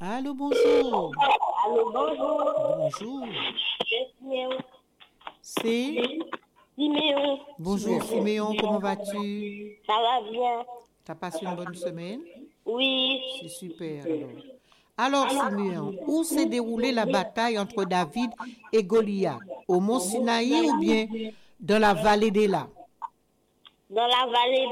Allô, bonjour. Allô, bonjour. Bonjour. C'est Siméon. C'est Siméon. Bonjour Siméon, comment vas-tu? Ça va bien? T'as passé une bonne semaine? Oui. C'est super alors. Alors Siméon, où s'est déroulée la bataille entre David et Goliath? Au mont Sinaï ou bien dans la vallée d'Éla? Dans la vallée